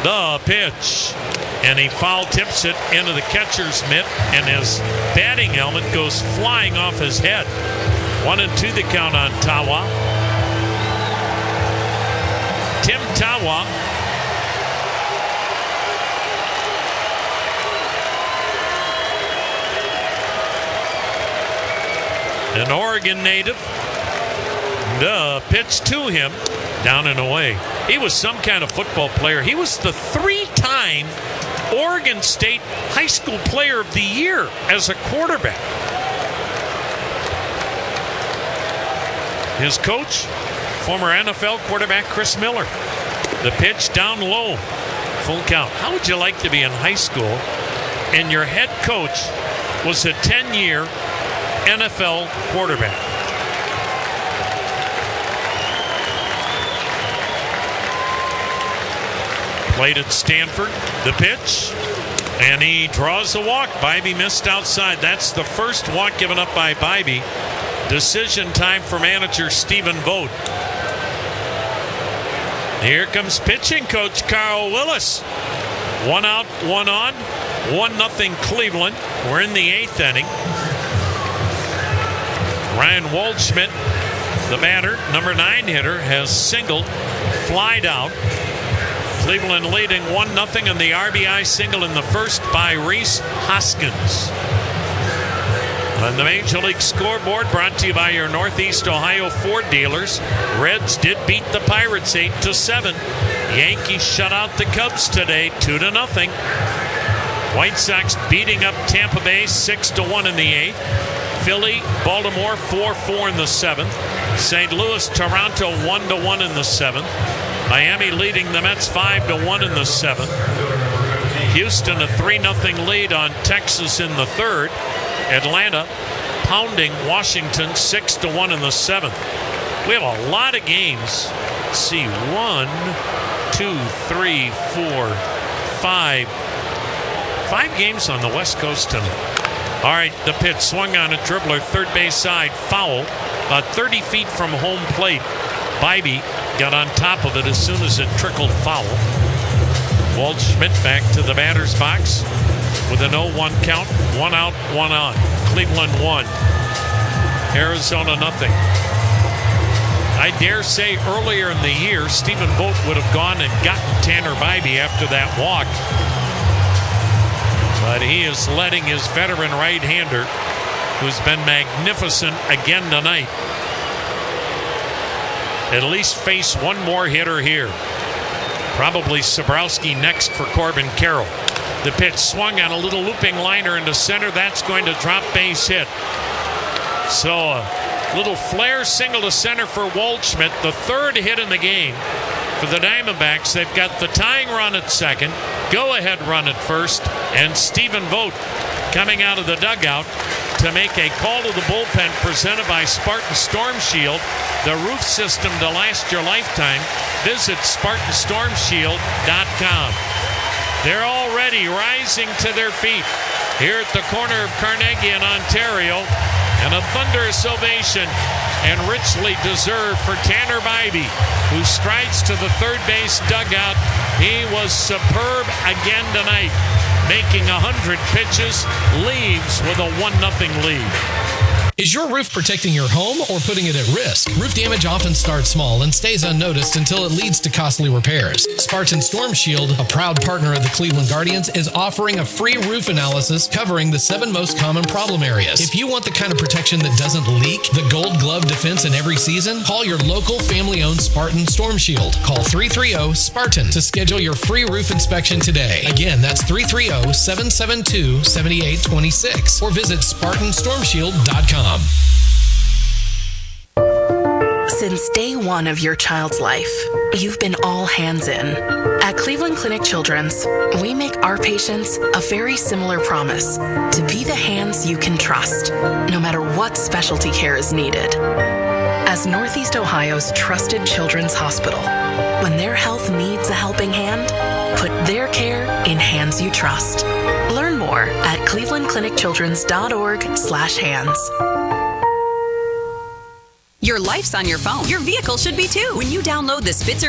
The pitch. And he foul tips it into the catcher's mitt, and his batting helmet goes flying off his head. 1-2 the count on Tawa. Tim Tawa. An Oregon native. The pitch to him. Down and away. He was some kind of football player. He was the 3-time Oregon State High School Player of the Year as a quarterback. His coach, former NFL quarterback Chris Miller. The pitch down low. Full count. How would you like to be in high school and your head coach was a 10-year NFL quarterback? Played at Stanford. The pitch. And he draws a walk. Bybee missed outside. That's the first walk given up by Bybee. Decision time for manager Stephen Vogt. Here comes pitching coach Carl Willis. 1 out, 1 on. 1-0 Cleveland. We're in the 8th inning. Ryan Waldschmidt, the batter, number 9 hitter, has singled, flied out. Cleveland leading 1-0 in the RBI single in the first by Rhys Hoskins. On the Major League Scoreboard, brought to you by your Northeast Ohio Ford dealers. Reds did beat the Pirates 8-7. Yankees shut out the Cubs today 2-0. White Sox beating up Tampa Bay 6-1 in the 8th. Philly, Baltimore 4-4 in the 7th. St. Louis, Toronto 1-1 in the 7th. Miami leading the Mets 5-1 in the 7th. Houston a 3-0 lead on Texas in the 3rd. Atlanta pounding Washington 6-1 in the 7th. We have a lot of games. Let's see, 1, 2, 3, 4, 5. 5 games on the West Coast tonight. All right, the pitch swung on a dribbler, third base side, foul, about 30 feet from home plate. Bybee got on top of it as soon as it trickled foul. Waldschmidt back to the batter's box with an 0-1 count. 1 out, 1 on. Cleveland 1. Arizona 0. I dare say earlier in the year, Stephen Vogt would have gone and gotten Tanner Bybee after that walk. But he is letting his veteran right-hander, who's been magnificent again tonight, at least face one more hitter here. Probably Sabrowski next for Corbin Carroll. The pitch swung on a little looping liner into center. That's going to drop base hit. So a little flare single to center for Waldschmidt. The third hit in the game for the Diamondbacks. They've got the tying run at second, go-ahead run at first, and Stephen Vogt coming out of the dugout to make a call to the bullpen presented by Spartan Storm Shield, the roof system to last your lifetime. Visit SpartanStormShield.com. They're already rising to their feet here at the corner of Carnegie and Ontario, and a thunderous ovation, and richly deserved, for Tanner Bybee, who strides to the third base dugout. He was superb again tonight, making 100 pitches, leaves with a 1-0 lead. Is your roof protecting your home or putting it at risk? Roof damage often starts small and stays unnoticed until it leads to costly repairs. Spartan Storm Shield, a proud partner of the Cleveland Guardians, is offering a free roof analysis covering the 7 most common problem areas. If you want the kind of protection that doesn't leak, the Gold Glove defense in every season, call your local family-owned Spartan Storm Shield. Call 330-SPARTAN to schedule your free roof inspection today. Again, that's 330-772-7826, or visit SpartanStormShield.com. Since day one of your child's life, you've been all hands in. At Cleveland Clinic Children's, we make our patients a very similar promise: to be the hands you can trust, no matter what specialty care is needed. As Northeast Ohio's trusted children's hospital, when their health needs a helping hand, put their care in hands you trust. Learn more at clevelandclinicchildrens.org/hands. Your life's on your phone. Your vehicle should be too. When you download the Spitzer